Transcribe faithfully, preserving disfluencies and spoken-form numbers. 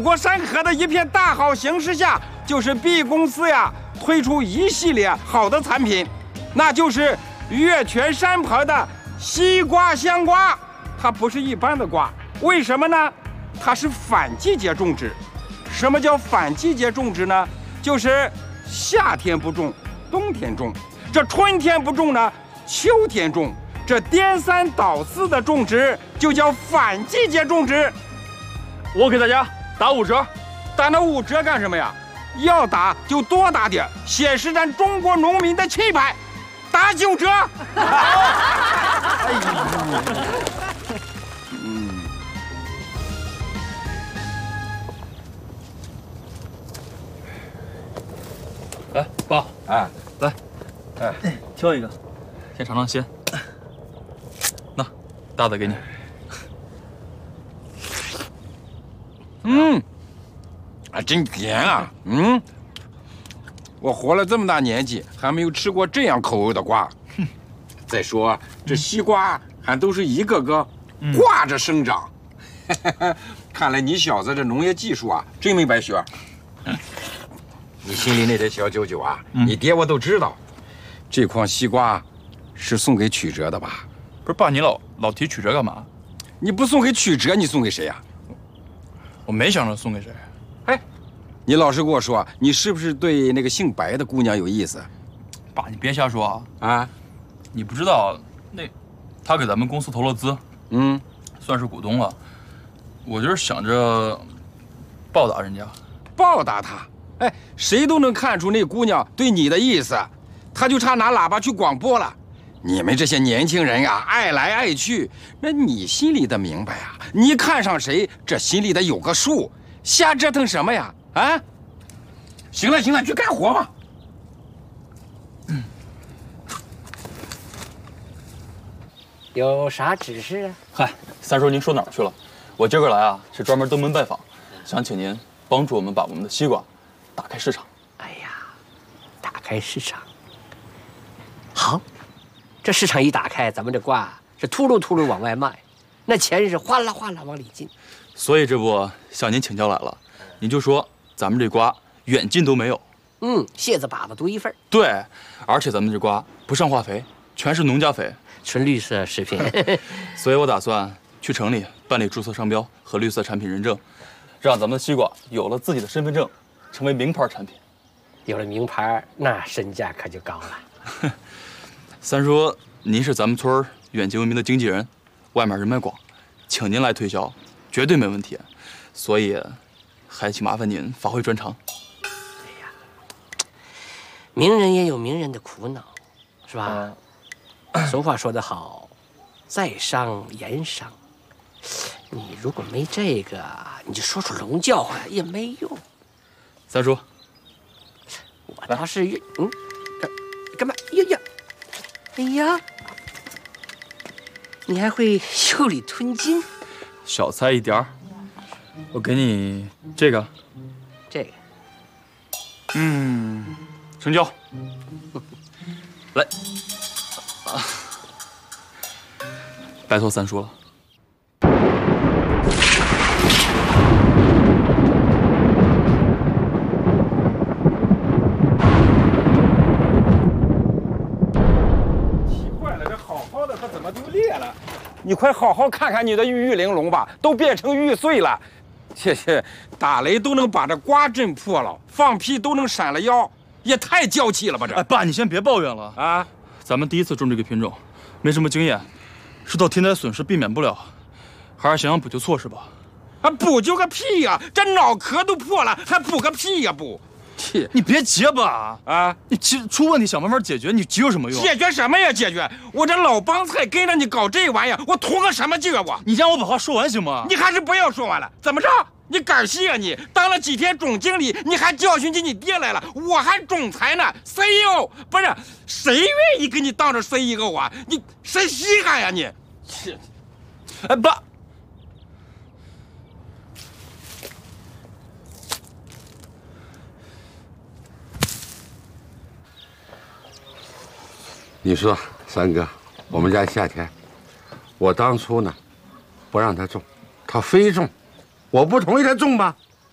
国山河的一片大好形势下，就是 B 公司呀推出一系列好的产品，那就是月全山棚的西瓜香瓜。它不是一般的瓜，为什么呢？它是反季节种植。什么叫反季节种植呢？就是夏天不种，冬天种；这春天不种呢，秋天种。这颠三倒四的种植就叫反季节种植。 我给大家打五折， 打那五折干什么呀？要打就多打点，显示咱中国农民的气派。打九折。哎呦，嗯。 来，爸， 哎， 来， 哎， 挑一个，先尝尝鲜。那，大的给你。 嗯，啊，真甜啊！嗯，我活了这么大年纪，还没有吃过这样口味的瓜。再说这西瓜还都是一个个挂着生长，嗯、看来你小子这农业技术啊，真没白学。你心里那点小九九啊，嗯、你爹我都知道。这筐西瓜是送给曲折的吧？ 不是爸，你老老提曲折干嘛？ 你不送给曲折，你送给谁呀、啊？ 我没想着送给谁。 哎，你老实跟我说，你是不是对那个姓白的姑娘有意思？ 爸，你别瞎说啊！ 啊， 你不知道，那他给咱们公司投了资， 嗯， 算是股东了。我就是想着报答人家。 报答他？哎，谁都能看出那姑娘对你的意思，她就差拿喇叭去广播了。你们这些年轻人呀，爱来爱去，那你心里的明白啊？你看上谁，这心里得有个数，瞎折腾什么呀？啊！行了行了，去干活吧。 嗯。有啥指示啊？ 嗨，三叔，您说哪儿去了？我今儿个来啊，是专门登门拜访，想请您帮助我们把我们的西瓜打开市场。 哎呀，打开市场，好。这市场一打开，咱们这瓜是秃噜秃噜往外卖，那钱是哗啦哗啦往里进。 所以这不向您请教来了，您就说咱们这瓜远近都没有。 嗯，蟹子粑粑独一份。 对，而且咱们这瓜不上化肥，全是农家肥， 纯绿色食品。 所以我打算去城里办理注册商标和绿色产品认证，让咱们的西瓜有了自己的身份证，成为名牌产品。 有了名牌，那身价可就高了。 三叔，您是咱们村远近闻名的经纪人，外面人脉广，请您来推销，绝对没问题。所以，还请麻烦您发挥专长。 哎呀，名人也有名人的苦恼，是吧？嗯、俗话说得好，在商言商。你如果没这个，你就说出龙叫唤也没用。 三叔， 我倒是嗯，干干嘛呀呀？哎呀，你还会袖里吞金？ 小菜一碟儿，我给你这个， 这个， 嗯，成交。来，啊，拜托三叔了。 你快好好看看你的玉玲珑吧，都变成玉碎了。切切，打雷都能把这瓜震破了，放屁都能闪了腰，也太娇气了吧这！ 哎，爸，你先别抱怨了啊！咱们第一次种这个品种，没什么经验，受到天灾损失避免不了，还是想想补救措施吧。 啊，补救个屁呀！这脑壳都破了，还补个屁呀补！ 切，你别结巴啊！你急出问题想办法解决，你急有什么用？ 解决什么呀？解决！我这老帮菜跟着你搞这玩意儿，我图个什么劲啊我？ 你让我把话说完行吗？ 你还是不要说完了。怎么着？你敢戏啊你？当了几天总经理，你还教训起你爹来了？我还总裁呢 ，C E O 不是？谁愿意给你当着 C E O 啊？你谁稀罕呀你？切！ 哎爸。 你说，三哥，我们家夏天，我当初呢，不让他种，他非种，我不同意他种吧，